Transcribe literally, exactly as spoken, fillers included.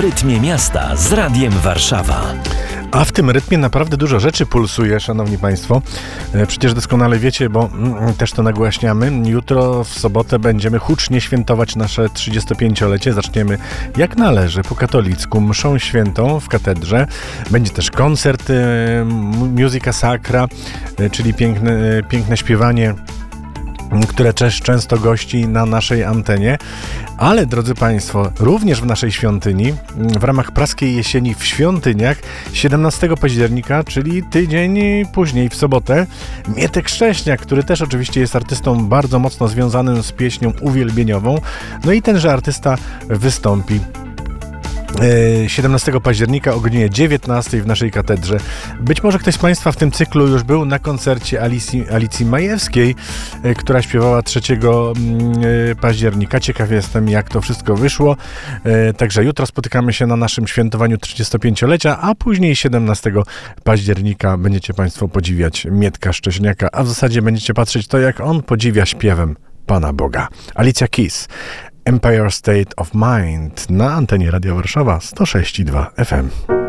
rytmie miasta z Radiem Warszawa. A w tym rytmie naprawdę dużo rzeczy pulsuje, szanowni państwo. Przecież doskonale wiecie, bo mm, też to nagłaśniamy. Jutro w sobotę będziemy hucznie świętować nasze trzydziestopięciolecie. Zaczniemy jak należy, po katolicku, mszą świętą w katedrze. Będzie też koncert y, Musica Sacra, y, czyli piękne, y, piękne śpiewanie, które też często gości na naszej antenie. Ale, drodzy Państwo, również w naszej świątyni, w ramach Praskiej Jesieni w Świątyniach, siedemnastego października, czyli tydzień później, w sobotę, Mietek Szcześniak, który też oczywiście jest artystą bardzo mocno związanym z pieśnią uwielbieniową. No i tenże artysta wystąpi siedemnastego października o godzinie dziewiętnastej w naszej katedrze. Być może ktoś z Państwa w tym cyklu już był na koncercie Alicji, Alicji Majewskiej, która śpiewała trzeciego października. Ciekaw jestem, jak to wszystko wyszło. Także jutro spotykamy się na naszym świętowaniu trzydziestopięciolecia, a później siedemnastego października będziecie Państwo podziwiać Mietka Szcześniaka, a w zasadzie będziecie patrzeć to, jak on podziwia śpiewem Pana Boga. Alicja Keys, Empire State of Mind na antenie Radia Warszawa sto sześć i dwa F M.